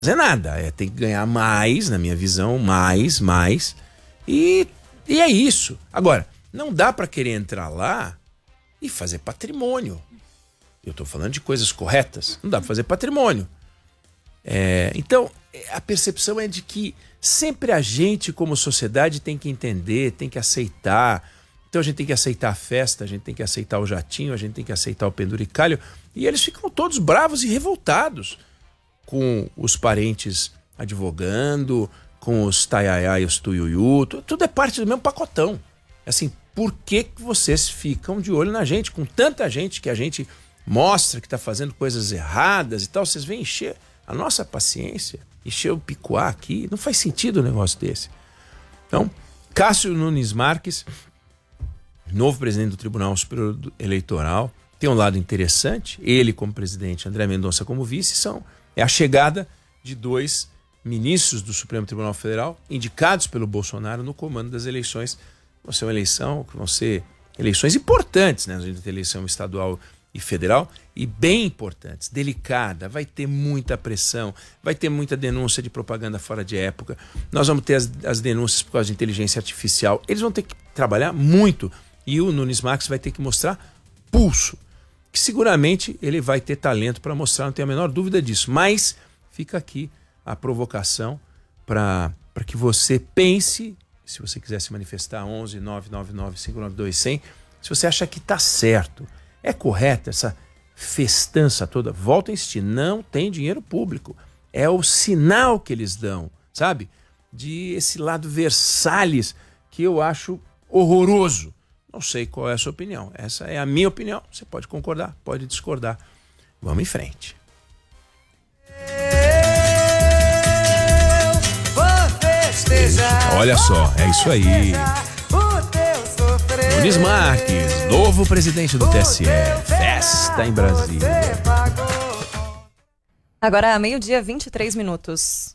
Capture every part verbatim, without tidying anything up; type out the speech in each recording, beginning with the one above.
fazer nada. É, tem que ganhar mais, na minha visão, mais, mais. E, e é isso. Agora, não dá para querer entrar lá e fazer patrimônio. Eu estou falando de coisas corretas. Não dá para fazer patrimônio. É, então, a percepção é de que sempre a gente, como sociedade, tem que entender, tem que aceitar. Então a gente tem que aceitar a festa, a gente tem que aceitar o jatinho, a gente tem que aceitar o penduricalho. E eles ficam todos bravos e revoltados com os parentes advogando, com os taiaiá e os tuiuiu. Tudo é parte do mesmo pacotão. Assim, por que que vocês ficam de olho na gente? Com tanta gente que a gente mostra que está fazendo coisas erradas e tal, vocês vêm encher a nossa paciência, encher o picuá aqui. Não faz sentido um negócio desse. Então, Cássio Nunes Marques, novo presidente do Tribunal Superior Eleitoral, tem um lado interessante. Ele como presidente, André Mendonça como vice, são, é a chegada de dois ministros do Supremo Tribunal Federal indicados pelo Bolsonaro no comando das eleições. Vão ser uma eleição, vão ser eleições importantes, né? A gente tem eleição estadual e federal, e bem importantes, delicada, vai ter muita pressão, vai ter muita denúncia de propaganda fora de época, nós vamos ter as, as denúncias por causa de inteligência artificial, eles vão ter que trabalhar muito, e o Nunes Marques vai ter que mostrar pulso, que seguramente ele vai ter talento para mostrar, não tenho a menor dúvida disso, mas fica aqui a provocação para para que você pense, se você quiser se manifestar, onze nove nove nove cinco nove dois zero zero, se você acha que está certo. É correta essa festança toda? Volto a insistir, não tem dinheiro público. É o sinal que eles dão, sabe? De esse lado Versalhes que eu acho horroroso. Não sei qual é a sua opinião. Essa é a minha opinião. Você pode concordar, pode discordar. Vamos em frente. Olha só, é isso aí. Nunes Marques, novo presidente do T S E. Festa em Brasília. Agora, meio-dia, vinte e três minutos.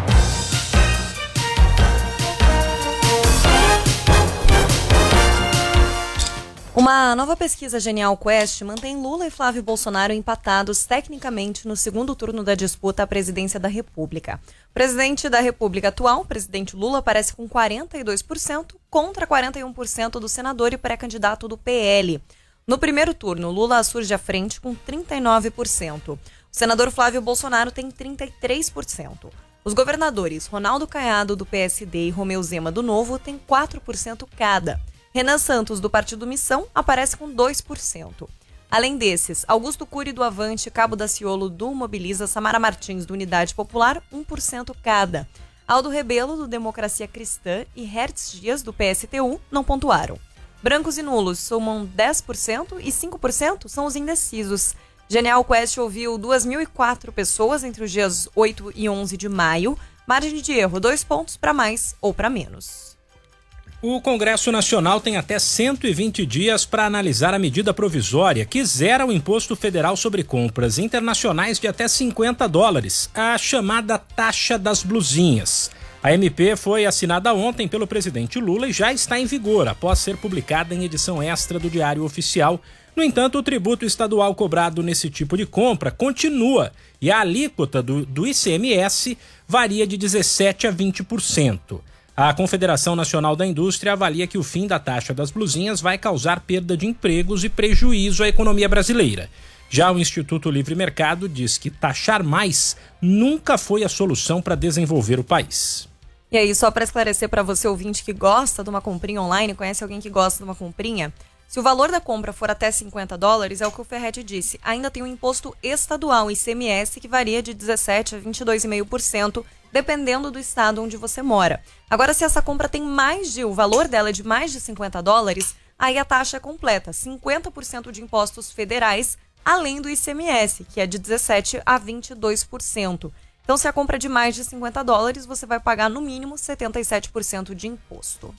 Uma nova pesquisa Genial Quest mantém Lula e Flávio Bolsonaro empatados tecnicamente no segundo turno da disputa à presidência da República. O presidente da República atual, o presidente Lula, aparece com quarenta e dois por cento contra quarenta e um por cento do senador e pré-candidato do P L. No primeiro turno, Lula surge à frente com trinta e nove por cento. O senador Flávio Bolsonaro tem trinta e três por cento. Os governadores Ronaldo Caiado, do P S D, e Romeu Zema, do Novo, têm quatro por cento cada. Renan Santos, do Partido Missão, aparece com dois por cento. Além desses, Augusto Cury, do Avante, Cabo Daciolo, do Mobiliza, Samara Martins, do Unidade Popular, um por cento cada. Aldo Rebelo, do Democracia Cristã, e Hertz Dias, do P S T U, não pontuaram. Brancos e nulos somam dez por cento e cinco por cento são os indecisos. Genial Quest ouviu duas mil e quatro pessoas entre os dias oito e onze de maio. Margem de erro, dois pontos para mais ou para menos. O Congresso Nacional tem até cento e vinte dias para analisar a medida provisória que zera o imposto federal sobre compras internacionais de até cinquenta dólares, a chamada taxa das blusinhas. A M P foi assinada ontem pelo presidente Lula e já está em vigor, após ser publicada em edição extra do Diário Oficial. No entanto, o tributo estadual cobrado nesse tipo de compra continua e a alíquota do, do I C M S varia de dezessete por cento a vinte por cento. A Confederação Nacional da Indústria avalia que o fim da taxa das blusinhas vai causar perda de empregos e prejuízo à economia brasileira. Já o Instituto Livre Mercado diz que taxar mais nunca foi a solução para desenvolver o país. E aí, só para esclarecer para você, ouvinte, que gosta de uma comprinha online, conhece alguém que gosta de uma comprinha? Se o valor da compra for até cinquenta dólares, é o que o Ferretti disse, ainda tem um imposto estadual, I C M S, que varia de dezessete por cento a vinte e dois vírgula cinco por cento, dependendo do estado onde você mora. Agora, se essa compra tem mais de, o valor dela é de mais de cinquenta dólares, aí a taxa é completa, cinquenta por cento de impostos federais, além do I C M S, que é de dezessete por cento a vinte e dois por cento. Então, se a compra é de mais de cinquenta dólares, você vai pagar no mínimo setenta e sete por cento de imposto.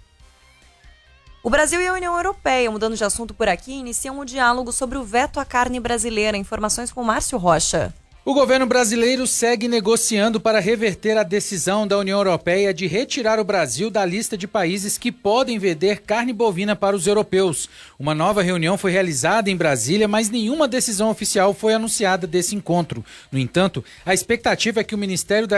O Brasil e a União Europeia, mudando de assunto por aqui, iniciam o diálogo sobre o veto à carne brasileira. Informações com Márcio Rocha. O governo brasileiro segue negociando para reverter a decisão da União Europeia de retirar o Brasil da lista de países que podem vender carne bovina para os europeus. Uma nova reunião foi realizada em Brasília, mas nenhuma decisão oficial foi anunciada desse encontro. No entanto, a expectativa é que o Ministério da